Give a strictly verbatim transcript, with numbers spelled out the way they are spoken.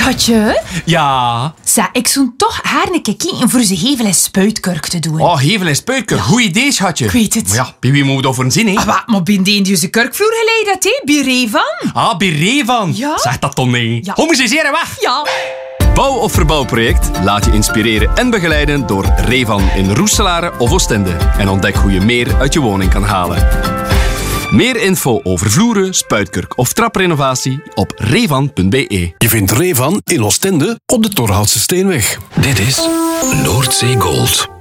Schatje? Ja? Zeg, ik zou toch haar een keer kijken voor ze hevel en spuitkurk te doen. Oh, hevel en spuitkur. Ja. Goed idee, schatje. Ik weet het. Maar ja, bij wie moet we voor een zin, hè? Ah, wat, maar ben die in deze kurkvloer geleid dat, hè? Bij Revan? Ah, bij Revan. Ja? Zeg dat dan niet. Ja. Homociseren weg. Ja. Bouw- of verbouwproject? Laat je inspireren en begeleiden door Revan in Roeselare of Oostende. En ontdek hoe je meer uit je woning kan halen. Meer info over vloeren, spuitkurk of traprenovatie op revan punt be. Je vindt Revan in Oostende op de Torhoutse Steenweg. Dit is Noordzee Gold.